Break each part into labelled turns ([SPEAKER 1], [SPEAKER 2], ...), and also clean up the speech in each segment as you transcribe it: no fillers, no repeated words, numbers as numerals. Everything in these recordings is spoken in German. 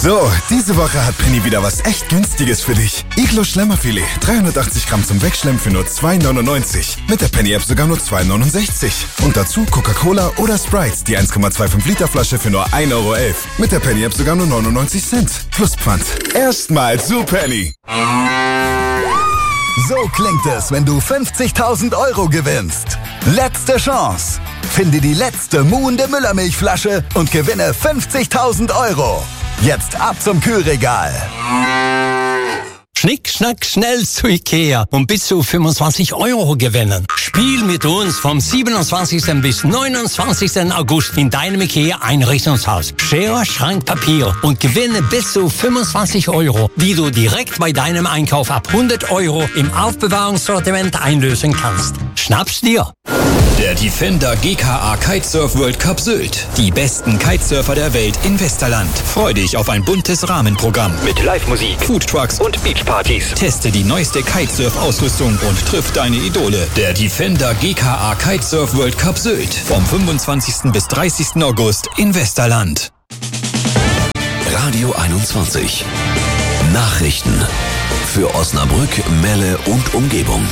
[SPEAKER 1] So, diese Woche hat Penny wieder was echt Günstiges für dich. Iglo Schlemmerfilet, 380 Gramm zum Wegschlemmen für nur 2,99. Mit der Penny-App sogar nur 2,69. Und dazu Coca-Cola oder Sprite, die 1,25 Liter Flasche für nur 1,11 Euro. Mit der Penny-App sogar nur 99 Cent. Plus Pfand. Erstmal zu Penny.
[SPEAKER 2] So klingt es, wenn du 50.000 Euro gewinnst. Letzte Chance. Finde die letzte muhende Müllermilchflasche und gewinne 50.000 Euro. Jetzt ab zum Kühlregal.
[SPEAKER 3] Schnick, schnack, schnell zu Ikea und bis zu 25 Euro gewinnen. Spiel mit uns vom 27. bis 29. August in deinem Ikea-Einrichtungshaus. Schere, Schrank, Papier und gewinne bis zu 25 Euro, die du direkt bei deinem Einkauf ab 100 Euro im Aufbewahrungssortiment einlösen kannst. Schnapp's dir!
[SPEAKER 4] Der Defender GKA Kitesurf World Cup Sylt. Die besten Kitesurfer der Welt in Westerland. Freu dich auf ein buntes Rahmenprogramm mit Live-Musik, Foodtrucks und Beachpartys. Teste die neueste Kitesurf-Ausrüstung und triff deine Idole. Der Defender GKA Kitesurf World Cup Sylt. Vom 25. bis 30. August in Westerland.
[SPEAKER 5] Radio 21. Nachrichten für Osnabrück, Melle und Umgebung.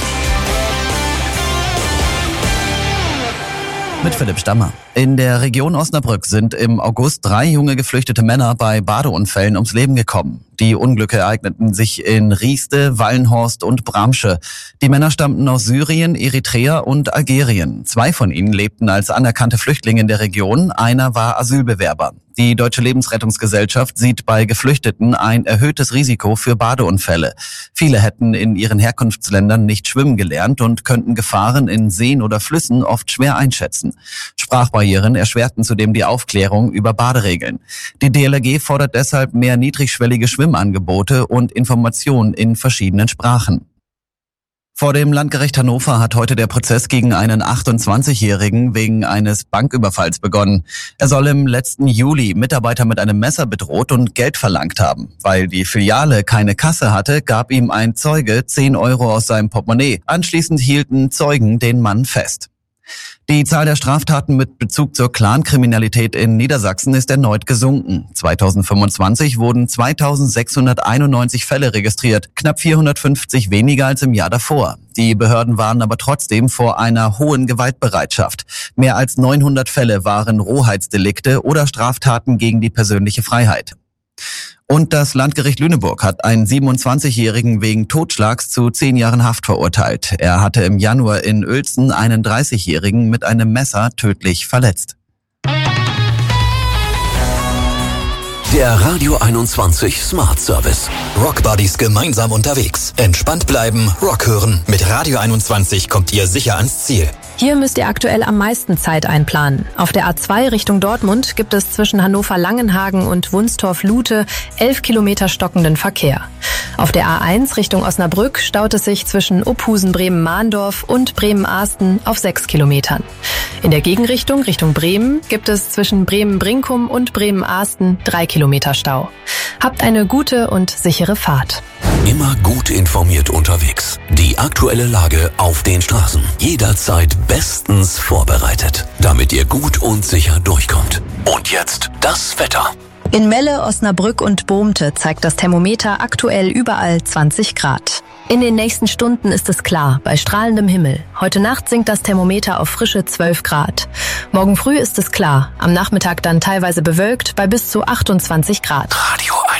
[SPEAKER 6] Mit Philipp Stammer. In der Region Osnabrück sind im August 3 junge geflüchtete Männer bei Badeunfällen ums Leben gekommen. Die Unglücke ereigneten sich in Rieste, Wallenhorst und Bramsche. Die Männer stammten aus Syrien, Eritrea und Algerien. 2 von ihnen lebten als anerkannte Flüchtlinge in der Region, einer war Asylbewerber. Die Deutsche Lebensrettungsgesellschaft sieht bei Geflüchteten ein erhöhtes Risiko für Badeunfälle. Viele hätten in ihren Herkunftsländern nicht schwimmen gelernt und könnten Gefahren in Seen oder Flüssen oft schwer einschätzen. Sprachbarrieren erschwerten zudem die Aufklärung über Baderegeln. Die DLRG fordert deshalb mehr niedrigschwellige Schwimmangebote und Informationen in verschiedenen Sprachen. Vor dem Landgericht Hannover hat heute der Prozess gegen einen 28-Jährigen wegen eines Banküberfalls begonnen. Er soll im letzten Juli Mitarbeiter mit einem Messer bedroht und Geld verlangt haben. Weil die Filiale keine Kasse hatte, gab ihm ein Zeuge 10 Euro aus seinem Portemonnaie. Anschließend hielten Zeugen den Mann fest. Die Zahl der Straftaten mit Bezug zur Clankriminalität in Niedersachsen ist erneut gesunken. 2025 wurden 2691 Fälle registriert, knapp 450 weniger als im Jahr davor. Die Behörden warnen aber trotzdem vor einer hohen Gewaltbereitschaft. Mehr als 900 Fälle waren Rohheitsdelikte oder Straftaten gegen die persönliche Freiheit. Und das Landgericht Lüneburg hat einen 27-Jährigen wegen Totschlags zu 10 Jahren Haft verurteilt. Er hatte im Januar in Uelzen einen 30-Jährigen mit einem Messer tödlich verletzt.
[SPEAKER 5] Der Radio 21 Smart Service.
[SPEAKER 4] Rock Buddies gemeinsam unterwegs. Entspannt bleiben, Rock hören. Mit Radio 21 kommt ihr sicher ans Ziel.
[SPEAKER 7] Hier müsst ihr aktuell am meisten Zeit einplanen. Auf der A2 Richtung Dortmund gibt es zwischen Hannover-Langenhagen und Wunstorf-Lute 11 Kilometer stockenden Verkehr. Auf der A1 Richtung Osnabrück staut es sich zwischen Uphusen-Bremen-Mahndorf und Bremen-Ahsten auf 6 Kilometern. In der Gegenrichtung Richtung Bremen gibt es zwischen Bremen-Brinkum und Bremen-Ahsten 3 Kilometer Stau. Habt eine gute und sichere Fahrt.
[SPEAKER 5] Immer gut informiert unterwegs. Die aktuelle Lage auf den Straßen. Jederzeit bestens vorbereitet, damit ihr gut und sicher durchkommt. Und jetzt das Wetter.
[SPEAKER 7] In Melle, Osnabrück und Bohmte zeigt das Thermometer aktuell überall 20 Grad. In den nächsten Stunden ist es klar, bei strahlendem Himmel. Heute Nacht sinkt das Thermometer auf frische 12 Grad. Morgen früh ist es klar, am Nachmittag dann teilweise bewölkt bei bis zu 28 Grad.